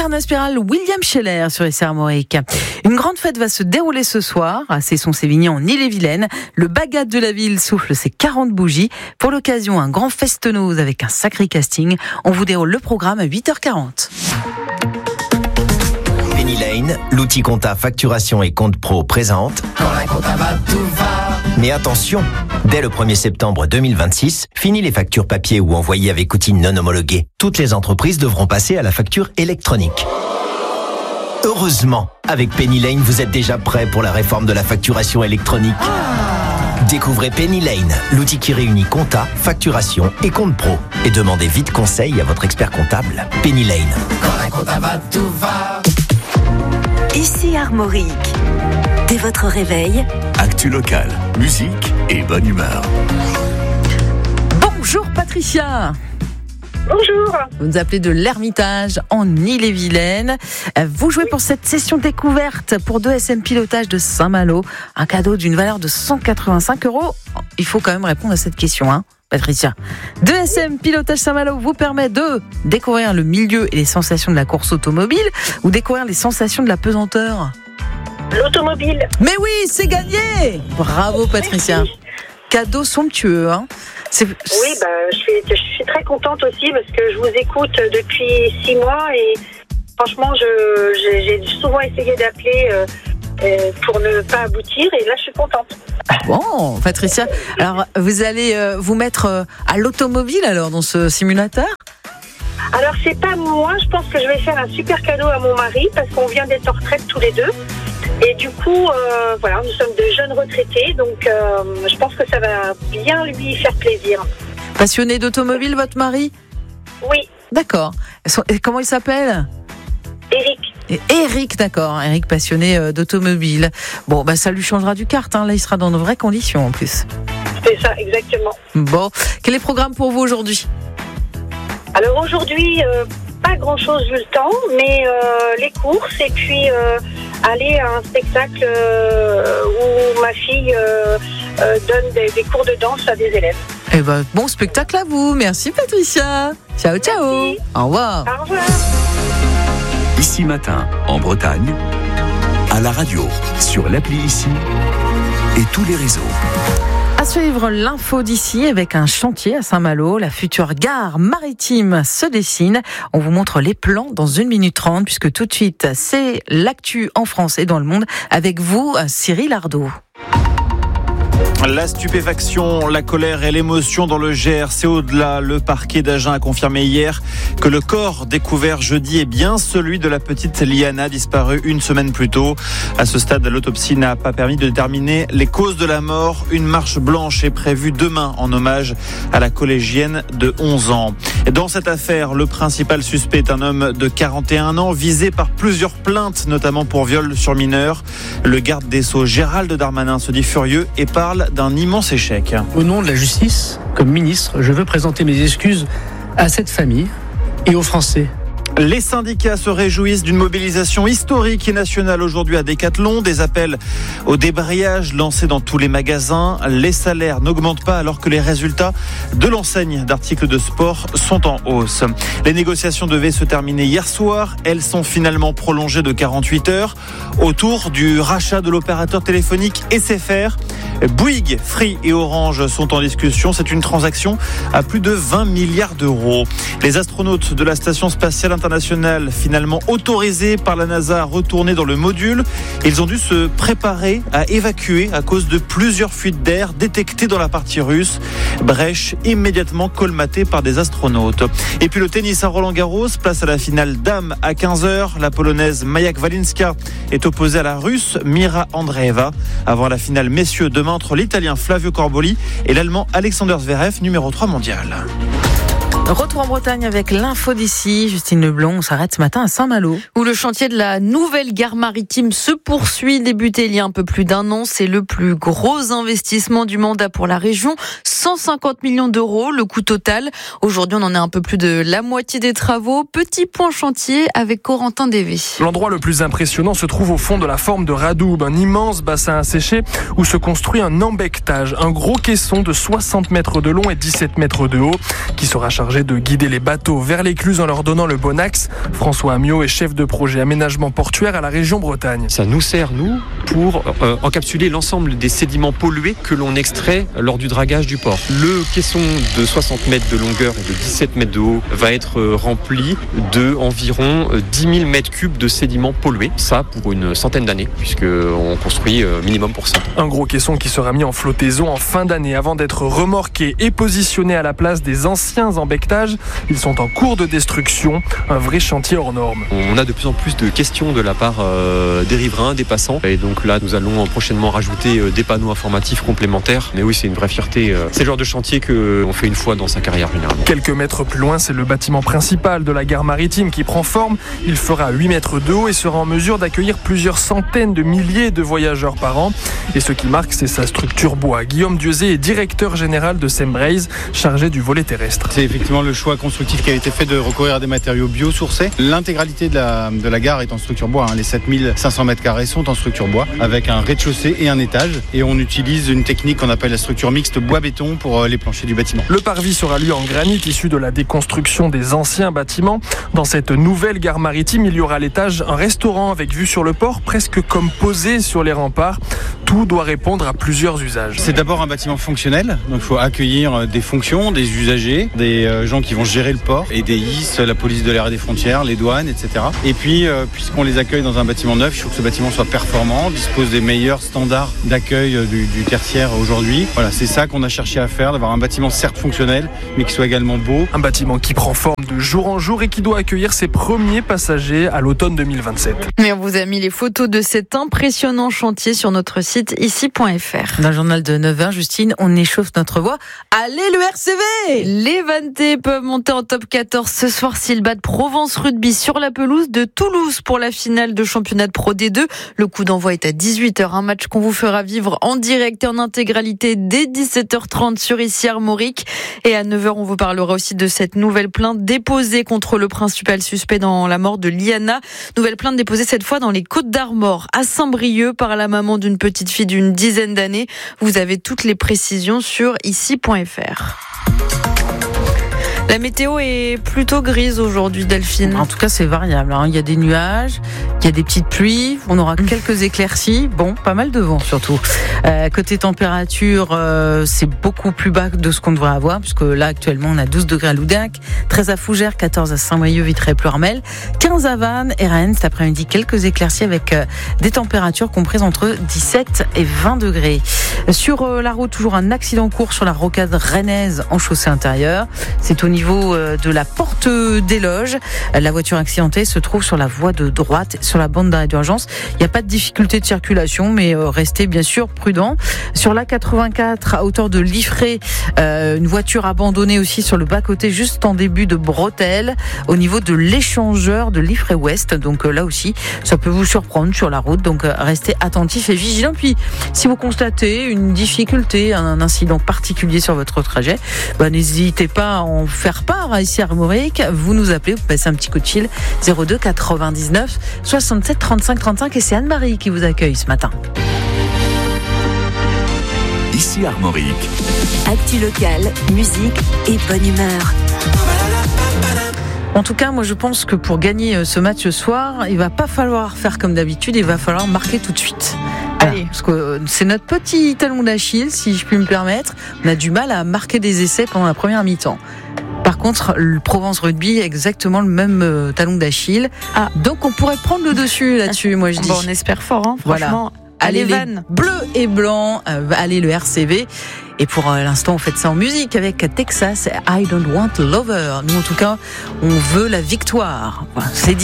Carnet Spirale, William Scheller sur SR Armorique. Une grande fête va se dérouler ce soir à Cesson-Sévigné en Ille-et-Vilaine. Le Bagad de la ville souffle ses 40 bougies. Pour l'occasion, un grand festonos avec un sacré casting. On vous déroule le programme à 8h40. Penny Lane, l'outil compta facturation et compte pro présente. Quand la compta va, tout va. Mais attention, dès le 1er septembre 2026, fini les factures papier ou envoyées avec outils non homologués. Toutes les entreprises devront passer à la facture électronique. Heureusement, avec Penny Lane, vous êtes déjà prêt pour la réforme de la facturation électronique. Découvrez Penny Lane, l'outil qui réunit compta, facturation et compte pro. Et demandez vite conseil à votre expert comptable. Penny Lane. Quand la compta va, tout va. Ici Armorique. Dès votre réveil, actu locale, musique et bonne humeur. Bonjour Patricia. Bonjour. Vous nous appelez de l'Ermitage en Ille-et-Vilaine. Vous jouez pour cette session découverte pour 2 SM Pilotage de Saint-Malo. Un cadeau d'une valeur de 185 €. Il faut quand même répondre à cette question, hein, Patricia. 2 SM Pilotage Saint-Malo vous permet de découvrir le milieu et les sensations de la course automobile ou découvrir les sensations de la pesanteur. L'automobile. Mais oui, c'est gagné. Bravo Patricia. Merci. Cadeau somptueux, hein. Oui, je suis très contente aussi parce que je vous écoute depuis 6 mois et franchement, j'ai souvent essayé d'appeler pour ne pas aboutir et là, je suis contente. Bon, Patricia, alors vous allez vous mettre à l'automobile alors dans ce simulateur ? Alors, c'est pas moi, je pense que je vais faire un super cadeau à mon mari parce qu'on vient d'être en retraite tous les deux. Et du coup, voilà, nous sommes de jeunes retraités, donc je pense que ça va bien lui faire plaisir. Passionné d'automobile, votre mari ? Oui. D'accord. Et comment il s'appelle ? Eric, d'accord. Eric, passionné d'automobile. Bon, bah ça lui changera du kart, hein. Là, il sera dans de vraies conditions en plus. C'est ça, exactement. Bon, quel est le programme pour vous aujourd'hui ? Alors aujourd'hui, pas grand-chose vu le temps, mais les courses et puis aller à un spectacle où ma fille donne des cours de danse à des élèves. Eh ben, bon spectacle à vous. Merci Patricia. Ciao, ciao. Merci. Au revoir. Au revoir. Ici Matin, en Bretagne, à la radio, sur l'appli Ici et tous les réseaux. À suivre l'info d'ici avec un chantier à Saint-Malo. La future gare maritime se dessine. On vous montre les plans dans 1 minute 30 puisque tout de suite, c'est l'actu en France et dans le monde avec vous, Cyril Ardo. La stupéfaction, la colère et l'émotion dans le Gers, c'est au-delà. Le parquet d'Agen a confirmé hier que le corps découvert jeudi est bien celui de la petite Liana, disparue 1 semaine plus tôt. À ce stade, l'autopsie n'a pas permis de déterminer les causes de la mort. Une marche blanche est prévue demain en hommage à la collégienne de 11 ans. Dans cette affaire, le principal suspect est un homme de 41 ans, visé par plusieurs plaintes, notamment pour viol sur mineur. Le garde des Sceaux, Gérald Darmanin, se dit furieux et parle d'un immense échec. Au nom de la justice, comme ministre, je veux présenter mes excuses à cette famille et aux Français. Les syndicats se réjouissent d'une mobilisation historique et nationale aujourd'hui à Decathlon. Des appels au débrayage lancés dans tous les magasins. Les salaires n'augmentent pas alors que les résultats de l'enseigne d'articles de sport sont en hausse. Les négociations devaient se terminer hier soir. Elles sont finalement prolongées de 48 heures autour du rachat de l'opérateur téléphonique SFR. Bouygues, Free et Orange sont en discussion. C'est une transaction à plus de 20 milliards d'euros. Les astronautes de la station spatiale internationale, finalement autorisés par la NASA à retourner dans le module, ils ont dû se préparer à évacuer à cause de plusieurs fuites d'air détectées dans la partie russe. Brèche immédiatement colmatée par des astronautes. Et puis le tennis à Roland-Garros, place à la finale dames à 15h. La polonaise Maja Walinska est opposée à la russe Mira Andreeva. Avant la finale messieurs demain entre l'italien Flavio Corboli et l'allemand Alexander Zverev, numéro 3 mondial. Retour en Bretagne avec l'info d'ici. Justine Leblond, on s'arrête ce matin à Saint-Malo. Où le chantier de la nouvelle gare maritime se poursuit. Débuté il y a un peu plus d'1 an, c'est le plus gros investissement du mandat pour la région. 150 millions d'euros, le coût total. Aujourd'hui, on en est un peu plus de la moitié des travaux. Petit point chantier avec Corentin Dévé. L'endroit le plus impressionnant se trouve au fond de la forme de Radoub, un immense bassin asséché où se construit un embectage, un gros caisson de 60 mètres de long et 17 mètres de haut qui sera chargé chargé de guider les bateaux vers l'écluse en leur donnant le bon axe. François Amiot est chef de projet aménagement portuaire à la région Bretagne. Ça nous sert, nous, pour encapsuler l'ensemble des sédiments pollués que l'on extrait lors du dragage du port. Le caisson de 60 mètres de longueur et de 17 mètres de haut va être rempli de environ 10 000 mètres cubes de sédiments pollués. Ça pour une centaine d'années, puisqu'on construit minimum pour 100 ans. Un gros caisson qui sera mis en flottaison en fin d'année avant d'être remorqué et positionné à la place des anciens embectages. Ils sont en cours de destruction, un vrai chantier hors norme. On a de plus en plus de questions de la part des riverains, des passants. Et donc là, nous allons prochainement rajouter des panneaux informatifs complémentaires. Mais oui, c'est une vraie fierté. C'est le genre de chantier qu'on fait une fois dans sa carrière généralement. Quelques mètres plus loin, c'est le bâtiment principal de la gare maritime qui prend forme. Il fera 8 mètres de haut et sera en mesure d'accueillir plusieurs centaines de milliers de voyageurs par an. Et ce qui marque, c'est sa structure bois. Guillaume Dieuze est directeur général de Sembraze, chargé du volet terrestre. C'est effectivement le choix constructif qui a été fait de recourir à des matériaux biosourcés. L'intégralité de la gare est en structure bois. Les 7500 mètres carrés sont en structure bois, avec un rez-de-chaussée et un étage. Et on utilise une technique qu'on appelle la structure mixte bois-béton pour les planchers du bâtiment. Le parvis sera lui en granit, issu de la déconstruction des anciens bâtiments. Dans cette nouvelle gare maritime, il y aura à l'étage un restaurant avec vue sur le port, presque comme posé sur les remparts. Tout doit répondre à plusieurs usages. C'est d'abord un bâtiment fonctionnel, donc il faut accueillir des fonctions, des usagers, des gens qui vont gérer le port, et des IS, la police de l'air et des frontières, les douanes, etc. Et puis, puisqu'on les accueille dans un bâtiment neuf, il faut que ce bâtiment soit performant, dispose des meilleurs standards d'accueil du tertiaire aujourd'hui. Voilà, c'est ça qu'on a cherché à faire, d'avoir un bâtiment certes fonctionnel, mais qui soit également beau. Un bâtiment qui prend forme de jour en jour et qui doit accueillir ses premiers passagers à l'automne 2027. Mais on vous a mis les photos de cet impressionnant chantier sur notre site ici.fr. Dans le journal de 9h, Justine, on échauffe notre voix. Allez le RCV! Les Vantais peuvent monter en top 14 ce soir s'ils battent Provence Rugby sur la pelouse de Toulouse pour la finale de championnat de Pro D2. Le coup d'envoi est à 18h, un match qu'on vous fera vivre en direct et en intégralité dès 17h30 sur Ici Armorique. Et à 9h, on vous parlera aussi de cette nouvelle plainte déposée contre le principal suspect dans la mort de Liana. Nouvelle plainte déposée cette fois dans les Côtes-d'Armor, à Saint-Brieuc, par la maman d'une petite fille d'une dizaine d'années. Vous avez toutes les précisions sur ici.fr. La météo est plutôt grise aujourd'hui, Delphine. En tout cas, c'est variable. Il y a des nuages, il y a des petites pluies, on aura quelques éclaircies. Bon, pas mal de vent surtout. Côté température, c'est beaucoup plus bas de ce qu'on devrait avoir, puisque là, actuellement, on a 12 degrés à Loudunc, 13 à Fougères, 14 à Saint-Brieuc, Vitré, Pleurmel, 15 à Vannes et Rennes. Cet après-midi, quelques éclaircies avec des températures comprises entre 17 et 20 degrés. Sur la route, toujours un accident en cours sur la rocade rennaise en chaussée intérieure. C'est au niveau de la porte des Loges. La voiture accidentée se trouve sur la voie de droite, sur la bande d'arrêt d'urgence. Il n'y a pas de difficulté de circulation, mais restez bien sûr prudents. Sur la 84, à hauteur de Liffré, une voiture abandonnée aussi sur le bas-côté, juste en début de bretelle, au niveau de l'échangeur de Liffré Ouest. Donc là aussi, ça peut vous surprendre sur la route. Donc restez attentifs et vigilants. Puis, si vous constatez une difficulté, un incident particulier sur votre trajet, n'hésitez pas à en faire part à Ici Armorique. Vous nous appelez, vous passez un petit coup de fil 02 99 67 35 35 et c'est Anne-Marie qui vous accueille ce matin. Ici Armorique. Actu locale, musique et bonne humeur. En tout cas, moi je pense que pour gagner ce match ce soir, il va pas falloir faire comme d'habitude, il va falloir marquer tout de suite. Allez, parce que c'est notre petit talon d'Achille, si je puis me permettre. On a du mal à marquer des essais pendant la première mi-temps. Par contre, le Provence Rugby a exactement le même talon d'Achille. Donc on pourrait prendre le dessus là-dessus, moi je dis. Bon, on espère fort, franchement. Voilà. Allez les bleus et blancs, allez le RCV. Et pour l'instant, on fait ça en musique avec Texas, I Don't Want a Lover. Nous, en tout cas, on veut la victoire. Voilà, c'est dit.